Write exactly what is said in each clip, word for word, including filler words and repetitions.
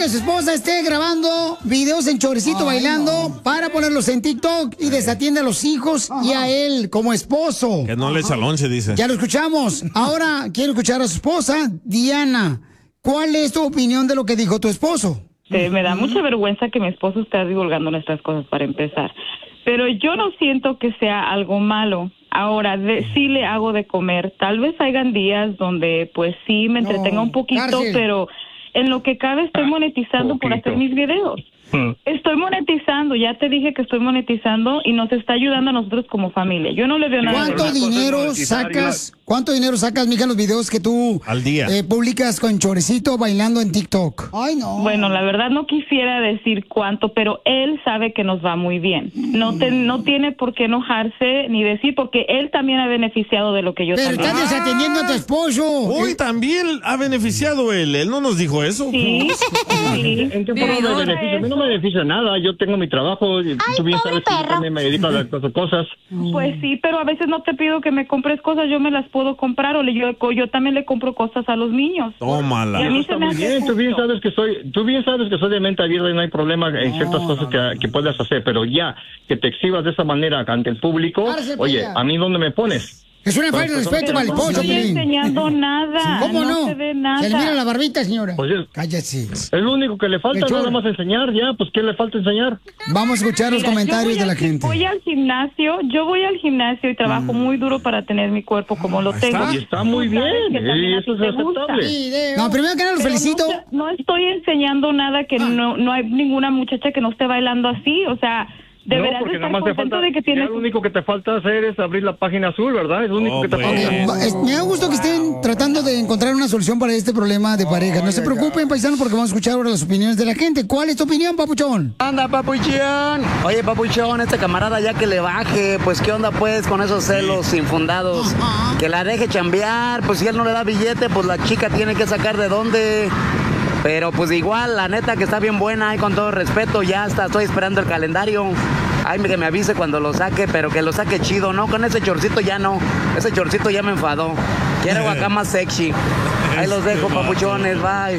que su esposa esté grabando videos en choricito Ay, bailando no. para ponerlos en TikTok y desatiende a los hijos Ajá. y a él como esposo. Que no le echa lonche, dice. Ya lo escuchamos. Ahora quiero escuchar a su esposa, Diana. ¿Cuál es tu opinión de lo que dijo tu esposo? Sí, me da mucha vergüenza que mi esposo esté divulgando nuestras cosas para empezar. Pero yo no siento que sea algo malo. Ahora, de, sí le hago de comer. Tal vez hayan días donde, pues, sí me entretenga no, un poquito, cárcel. Pero en lo que cabe estoy monetizando por hacer mis videos. Hmm. Estoy monetizando, ya te dije que estoy monetizando y nos está ayudando a nosotros como familia. Yo no le veo nada. ¿Cuánto dinero sacas? ¿Cuánto dinero sacas, mija, en los videos que tú al día eh, publicas con Chorecito bailando en TikTok? Ay, no. Bueno, la verdad no quisiera decir cuánto, pero él sabe que nos va muy bien. No te, no tiene por qué enojarse ni decir, porque él también ha beneficiado de lo que yo pero también. Pero estás desatendiendo a tu esposo. Hoy ¿Eh? también ha beneficiado él. Él no nos dijo eso. Sí, sí. ¿En qué forma me beneficia? A mí no me beneficia nada. Yo tengo mi trabajo. Ay, tú bien sabes perro. que yo también me dedico a las cosas. Pues sí, pero a veces no te pido que me compres cosas. Yo me las puedo comprar o le, yo, yo también le compro cosas a los niños. Tómala. Y a mí está se me muy hace bien. justo. Tú bien sabes que soy, tú bien sabes que soy de mente abierta y no hay problema en no, ciertas cosas no, que, no. que puedas hacer. Pero ya que te exhibas de esa manera ante el público, Párese, oye, ¿a mí dónde me pones? Es una falta de respeto para el esposo. No estoy enseñando nada. ¿Cómo no? No se ve nada. Se le mira la barbita, señora. Pues es, Cállate. Es lo único que le falta, nada más enseñar, ya. Pues, ¿qué le falta enseñar? Vamos a escuchar los Mira, comentarios de la al, gente. Voy al gimnasio, yo voy al gimnasio y trabajo mm. muy duro para tener mi cuerpo como lo tengo. Está, y está muy bien, y eso es aceptable. No, primero que nada, los felicito. No, no estoy enseñando nada que ah. no, no hay ninguna muchacha que no esté bailando así, o sea... Deberás no, porque estar nada más te falta, de que tienes... lo único que te falta hacer es abrir la página azul, ¿verdad? Es lo único oh, que te falta. Okay. Me da gusto que estén tratando de encontrar una solución para este problema de pareja. No oh, se preocupen, paisanos, porque vamos a escuchar ahora las opiniones de la gente. ¿Cuál es tu opinión, papuchón? Anda, papuchón. Oye, papuchón, este camarada ya que le baje, pues qué onda pues con esos celos infundados. Uh-huh. Que la deje chambear, pues si él no le da billete, pues la chica tiene que sacar de dónde. Pero pues igual, la neta que está bien buena y con todo respeto, ya hasta estoy esperando el calendario. Ay, que me avise cuando lo saque, pero que lo saque chido, ¿no? Con ese chorcito ya no. Ese chorcito ya me enfadó. Quiero acá más sexy. Ahí los dejo, papuchones, bye.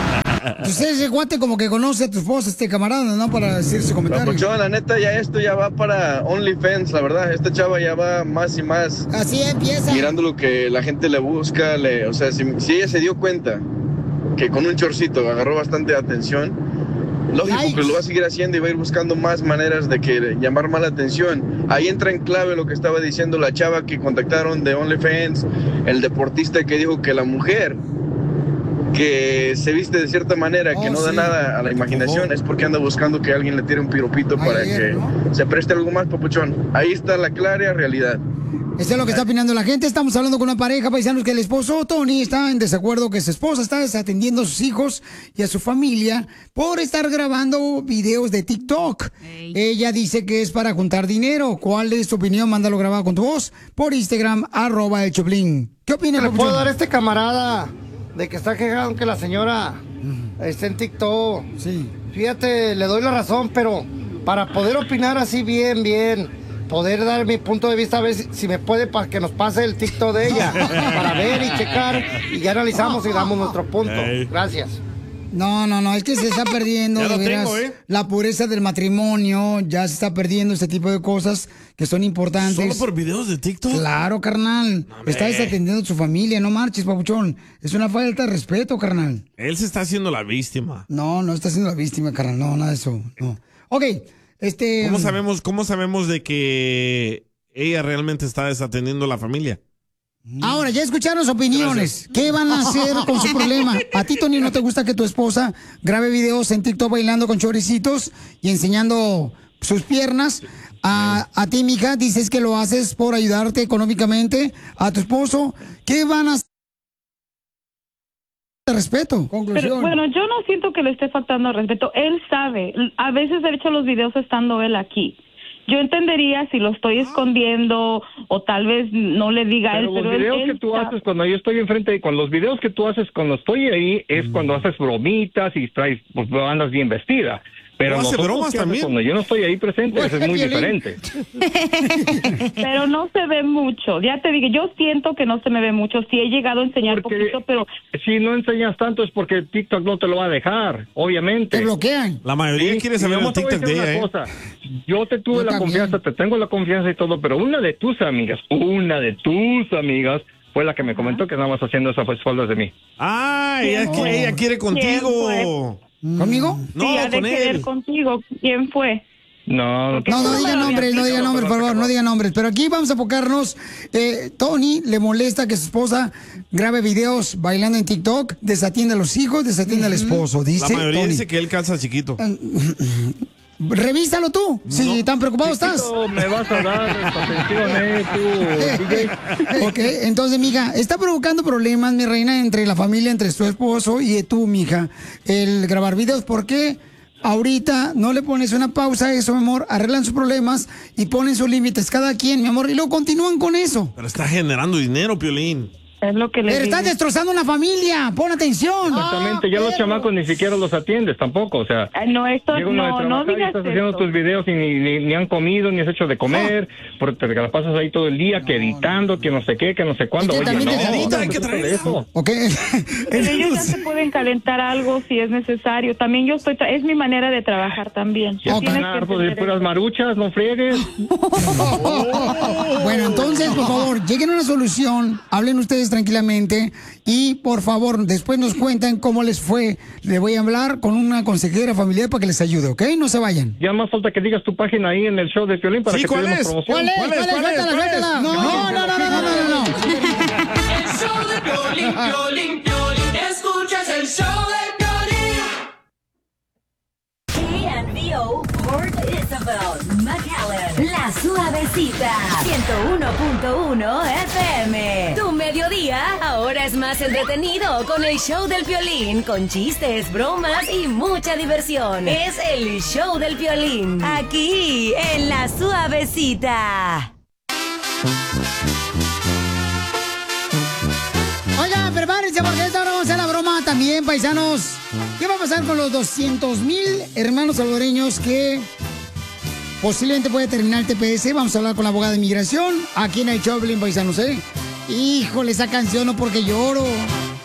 Usted ese guate como que conoce a tu esposa, este camarada, ¿no? Para decir su comentario. Papuchón, la neta, ya esto ya va para OnlyFans, la verdad. Esta chava ya va más y más. Así empieza. Mirando lo que la gente le busca, le, o sea, si, si ella se dio cuenta que con un chorcito agarró bastante atención, lógico Yikes. que lo va a seguir haciendo y va a ir buscando más maneras de que llamar más la atención. Ahí entra en clave lo que estaba diciendo la chava que contactaron de OnlyFans, el deportista que dijo que la mujer que se viste de cierta manera, oh, que no sí. da nada a la imaginación, es porque anda buscando que alguien le tire un piropito Ay, para que ¿no? se preste algo más, papuchón. Ahí está la clara realidad. Eso es lo que está opinando la gente. Estamos hablando con una pareja, paisanos, que el esposo Tony está en desacuerdo que su esposa está desatendiendo a sus hijos y a su familia por estar grabando videos de TikTok. Hey. Ella dice que es para juntar dinero. ¿Cuál es tu opinión? Mándalo grabado con tu voz por Instagram, arroba el Choplin. ¿Qué opina? ¿Le puedo dar a este camarada de que está quejado que la señora uh-huh. esté en TikTok? Sí. Fíjate, le doy la razón, pero para poder opinar así bien, bien... poder dar mi punto de vista, a ver si, si me puede para que nos pase el TikTok de ella, para ver y checar, y ya analizamos y damos nuestro punto. Hey. Gracias. No, no, no, es que se está perdiendo de veras, tengo, ¿eh? La pureza del matrimonio, ya se está perdiendo este tipo de cosas que son importantes. ¿Solo por videos de TikTok? Claro, carnal. No, está desatendiendo a su familia, no marches, papuchón. Es una falta de respeto, carnal. Él se está haciendo la víctima. No, no está haciendo la víctima, carnal, no, nada de eso, no. Ok. Este, ¿Cómo sabemos, cómo sabemos de que ella realmente está desatendiendo a la familia? Ahora, ya escucharon sus opiniones. Gracias. ¿Qué van a hacer con su problema? ¿A ti, Tony, no te gusta que tu esposa grabe videos en TikTok bailando con choricitos y enseñando sus piernas? A, a ti, mija, dices que lo haces por ayudarte económicamente. A tu esposo, ¿qué van a hacer? Respeto, conclusión. Pero, bueno, yo no siento que le esté faltando respeto. Él sabe. A veces he hecho los videos estando él aquí. Yo entendería si lo estoy escondiendo o tal vez no le diga a él. Pero los videos él, él que tú sabe. haces cuando yo estoy enfrente, con los videos que tú haces cuando estoy ahí, es mm. cuando haces bromitas y traes, pues andas bien vestida. Pero hace nosotros, bromas ¿qué hace también? cuando yo no estoy ahí presente, eso es muy diferente. Pero no se ve mucho. Ya te digo, yo siento que no se me ve mucho. Sí he llegado a enseñar Porque poquito, pero... Si no enseñas tanto es porque TikTok no te lo va a dejar, obviamente. Te bloquean. La mayoría Sí, quiere saber y el vamos a TikTok de decir ella, una ¿eh? cosa. Yo te tuve Yo la también. confianza, te tengo la confianza y todo, pero una de tus amigas, una de tus amigas fue la que me comentó que estabas haciendo esas espaldas de mí. Ah, ella, ¿Quién fue? ella quiere contigo. ¿Quién ¿Conmigo? No, sí, ha de con querer él. contigo. ¿Quién fue? No, Porque- No, no ¿Cómo diga me lo nombres, habías no diga dicho? nombres, por favor, no diga nombres. Pero aquí vamos a enfocarnos. Eh, Tony le molesta que su esposa grabe videos bailando en TikTok, desatiende a los hijos, desatiende al esposo. La Dice mayoría Tony. dice que él calza chiquito. Revísalo tú, si tan preocupado estás. Chiquito, me vas a dar atención, eh, tú, D J. Ok, entonces, mija, está provocando problemas, mi reina, entre la familia, entre tu esposo y tú, mija, el grabar videos. ¿Por qué ahorita no le pones una pausa a eso, mi amor? Arreglan sus problemas y ponen sus límites cada quien, mi amor, y luego continúan con eso. Pero está generando dinero, Piolín. Es lo que le Pero digo. estás destrozando una familia, pon atención. Exactamente, ya los chamacos ni siquiera los atiendes tampoco, o sea... Ay, no, esto Llega uno de no, no trabajar y digas estás haciendo eso. tus videos y ni, ni, ni han comido, ni has hecho de comer, porque te la pasas ahí todo el día, que editando, que no sé qué, que no sé cuándo. Es que Oye, también no, necesito- no, hay que no, traer eso. Ok. Pero ellos ya se pueden calentar algo si es necesario. También yo estoy, tra- es mi manera de trabajar también. Ya Ok. Tienes están que hartos de entender puras eso. maruchas, no friegues. Bueno, entonces, por favor, lleguen a una solución, hablen ustedes tranquilamente y, por favor, después nos cuentan cómo les fue. Le voy a hablar con una consejera familiar para que les ayude, ¿ok? No se vayan. Ya más falta que digas tu página ahí en el show de Piolín para Sí, que te ¿cuál demos es? promoción. ¿Cuál es? ¿Cuál es? ¿Cuál es? ¿Cuál es? Suéltala, ¿Cuál es? suéltala. No, no, no, no, no, no, no, no. El show de Piolín, Piolín, Piolín. Escuchas el show de Piolín. K and B O Port Isabel, McAllen, La Suavecita, ciento uno punto uno F M. Tu mediodía ahora es más entretenido con el show del Piolín, con chistes, bromas y mucha diversión. Es el show del Piolín, aquí en La Suavecita. Oigan, prepárense porque esta hora vamos a hacer la broma también, paisanos. ¿Qué va a pasar con los doscientos mil hermanos salvadoreños que posiblemente puede terminar el T P S? Vamos a hablar con la abogada de inmigración aquí en el show, Piolín, paisanos, ¿eh? Híjole, esa canción no porque lloro.